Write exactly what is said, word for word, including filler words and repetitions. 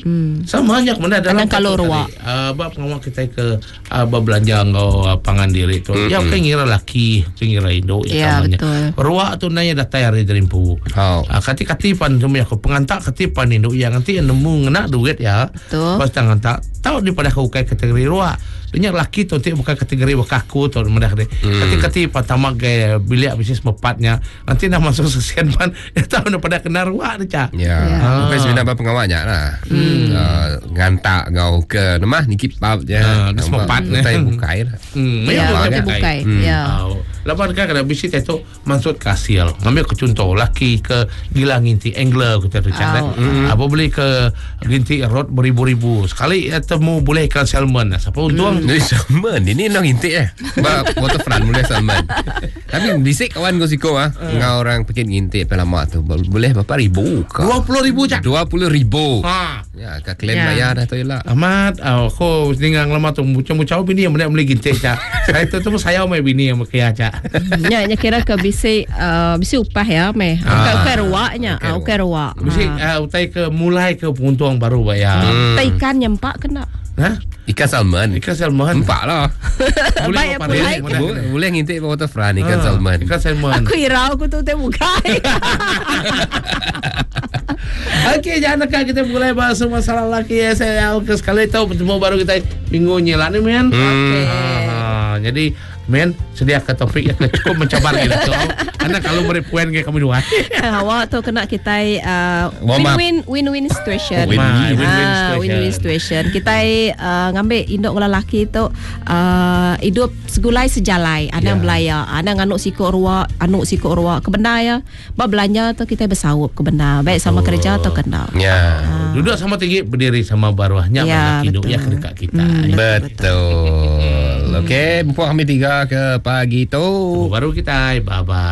Hmm. Sama aja kemudian dalam kalau ruak uh, bab ngawak kita ke uh, berbelanja ngau uh, pangan diri tu. Mm-hmm. Ya kan ngira laki, ngira Indo ya namanya. Betul. Ruak tu nanya dah tayar dari rimpu. Oh. Uh, kati-katipan semua aku pengantak katipan Indo yang nanti nemu ngena duit ya. Betul. Pas tangan tak tahu daripada kau kai kategori ruak. Dia laki tu nanti bukan kategori wakaku tu mendak deh. Hmm. Kati-katipan tamak gaya bilik bisnis mepatnya. Nanti nak masuk sesian pan dia tahu daripada kena ruak tu cak. Ya. Ah. Tapi sebenarnya pengawalnya lah. Hmm. Uh, ngantak ngau ke nama nikip pap je. Ah, dia semepat ni. Kita bukai lah. Hmm, ya, memang kita bukai. Hmm. Ya. Oh. Lepas kan kada bisit itu maksud kasil. Ngambil ke contoh laki ke gila nginti angler kita tu cak. Oh. Mm. Apa beli ke ginti rod beribu-ribu. Sekali ya, temu boleh ikan salmon. Siapa untung? Ini salmon. Ini nak intik eh. Ba waterfront boleh salmon. Tapi bisik kawan kau siko ah. Ngau orang pakai ngintik pelama tu boleh berapa ribu ke? dua puluh ribu cak. dua puluh ribu. Ha. Ya, ka klaim Ya. bayar dah tu lah. Amat, oh, aku tinggal lama tu muncul-muncul bini yang boleh beli gintik cak. Saya tu tu saya mai bini yang makai cak. Nya nya kira ke bisi uh, bisi upah ya meh. Ukar ukar ruaknya. Ah ukar ruak. Mesti uh, utai ke mulai ke puntuang baru bayar. Hmm. Ta ikan nyempak kena. Ha? Ikan salmon. Ikan salmon. Empat lah. Baik, apa boleh dia? ke? Boleh. Boleh, boleh ngintik waterfront ikan Ah, salmon. Ikan salmon. Aku ira aku tu teh bukai. Okey, jangan nak kita mulai bahas masalah laki ya. Saya ke sekali tahu bertemu baru kita minggu ni lah ni men. Okey. Ah, jadi men sedia ke topik yang cukup mencabar gitu. Anak kalau beri poin ke kami dua. Awak tu kena kita uh, Warm up. win-win win-win situation. Oh, win-win. Win-win Ah, situation. win-win situation. Kita uh, ngambil induk lelaki tu uh, hidup segulai sejalai. Ana Ya. belaya, ana nganuk sikok ruak, anuk sikok ruak ke benda ya. Ba belanja tu kita bersaup ke benda. Baik sama Betul. kerja atau kena. Ya. Duduk sama tinggi, berdiri sama baruahnya Ya, banyak hidup betul. ya ke dekat kita. Hmm, Betul. Okey, mumpung kami tiga ke pagi tu. Baru kita bye bye.